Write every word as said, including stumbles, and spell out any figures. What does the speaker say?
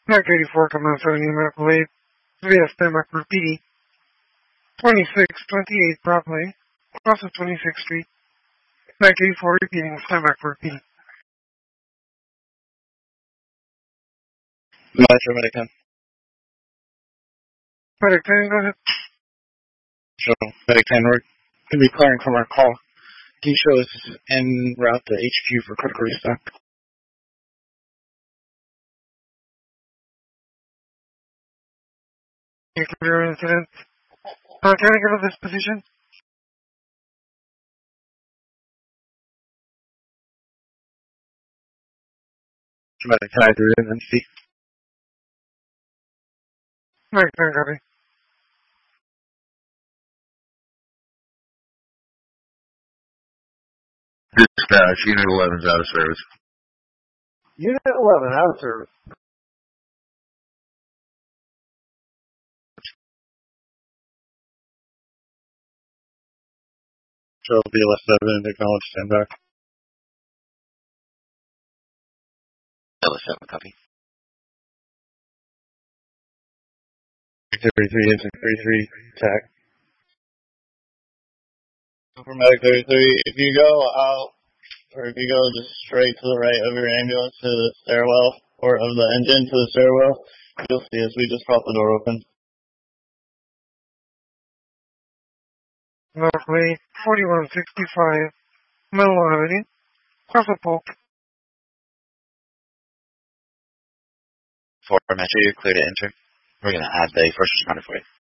Mac eighty-four coming out seventy medical aid. Via Stanback for P D. twenty-six twenty-eight Broadway. Cross of twenty-sixth Street. Mac eighty-four repeating Stanback for P D. Metro Medic ten. Medic ten, go ahead. So, Medic ten, we're going to be clearing from our call. Can you show us en route to H Q for critical restock? Clear incident. Uh, can I go to this position? Medic ten, I threw in N C. Medic ten, copy. Dispatch, Unit eleven's out of service. Unit eleven, out of service. So, B L S seven, acknowledge standby. B L S seven, copy. thirty-three, instant thirty-three, attack. For Medic thirty-three, if you go out, or if you go just straight to the right of your ambulance to the stairwell, or of the engine to the stairwell, you'll see us. We just propped the door open. Northway, forty-one sixty-five, Middle Avenue, Cross of Polk. For Metro, you're clear to enter. We're going to add the first responder for you.